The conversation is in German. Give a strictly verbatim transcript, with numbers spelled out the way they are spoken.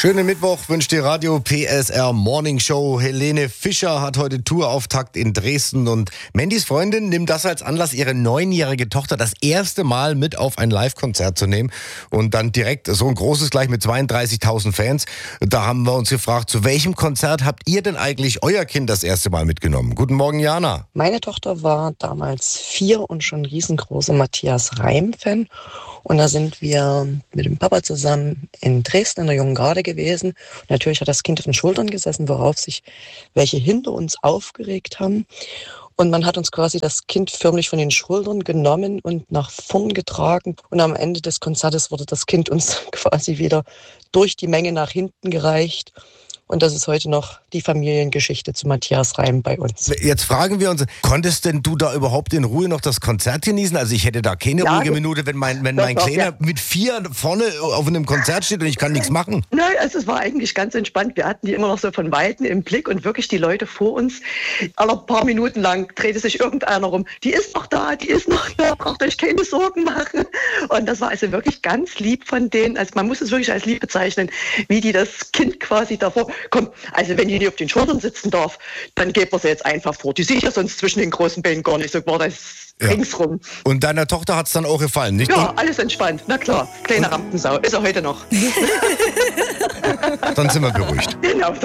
Schönen Mittwoch wünscht die Radio P S R Morning Show. Helene Fischer hat heute Tourauftakt in Dresden und Mandys Freundin nimmt das als Anlass, ihre neunjährige Tochter das erste Mal mit auf ein Live-Konzert zu nehmen und dann direkt so ein großes gleich mit zweiunddreißigtausend Fans. Da haben wir uns gefragt, zu welchem Konzert habt ihr denn eigentlich euer Kind das erste Mal mitgenommen? Guten Morgen, Jana. Meine Tochter war damals vier und schon riesengroßer Matthias Reim-Fan. Und da sind wir mit dem Papa zusammen in Dresden in der Jungen Garde gewesen. Und natürlich hat das Kind auf den Schultern gesessen, worauf sich welche hinter uns aufgeregt haben. Und man hat uns quasi das Kind förmlich von den Schultern genommen und nach vorn getragen. Und am Ende des Konzertes wurde das Kind uns quasi wieder durch die Menge nach hinten gereicht. Und das ist heute noch die Familiengeschichte zu Matthias Reim bei uns. Jetzt fragen wir uns, konntest denn du da überhaupt in Ruhe noch das Konzert genießen? Also ich hätte da keine Ja, ruhige Minute, wenn mein, wenn doch, mein doch, Kleiner ja. mit vier vorne auf einem Konzert steht und ich kann nichts machen. Nein, also es war eigentlich ganz entspannt. Wir hatten die immer noch so von Weitem im Blick und wirklich die Leute vor uns. Alle paar Minuten lang drehte sich irgendeiner rum. Die ist noch da, die ist noch da, braucht euch keine Sorgen machen. Und das war also wirklich ganz lieb von denen. Also man muss es wirklich als lieb bezeichnen, wie die das Kind quasi davor... Komm, also wenn die nicht auf den Schultern sitzen darf, dann geben wir sie jetzt einfach vor. Die sehe ich ja sonst zwischen den großen Beinen gar nicht. So war das Ja. ringsrum. Und deiner Tochter hat es dann auch gefallen, nicht? Ja, alles entspannt. Na klar, kleine Rampensau. Ist er heute noch. Dann sind wir beruhigt. Genau.